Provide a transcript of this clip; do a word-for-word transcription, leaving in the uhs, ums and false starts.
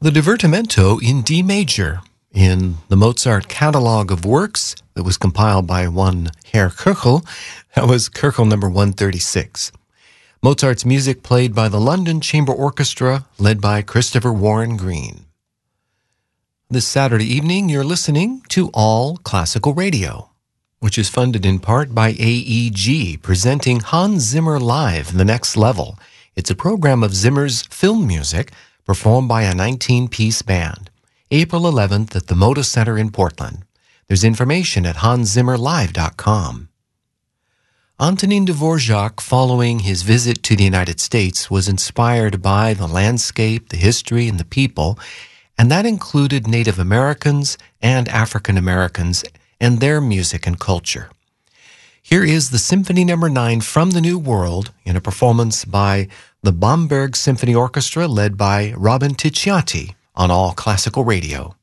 The Divertimento in D major in the Mozart catalog of works that was compiled by one Herr Köchel. That was Köchel number one thirty-six. Mozart's music played by the London Chamber Orchestra, led by Christopher Warren Green. This Saturday evening, you're listening to All Classical Radio, which is funded in part by A E G, presenting Hans Zimmer Live, The Next Level. It's a program of Zimmer's film music performed by a nineteen-piece band. April eleventh at the Moda Center in Portland. There's information at hans zimmer live dot com. Antonin Dvorak, following his visit to the United States, was inspired by the landscape, the history, and the people, and that included Native Americans and African Americans and their music and culture. Here is the Symphony Number nine from the New World in a performance by the Bamberg Symphony Orchestra, led by Robin Ticciati, on All Classical Radio.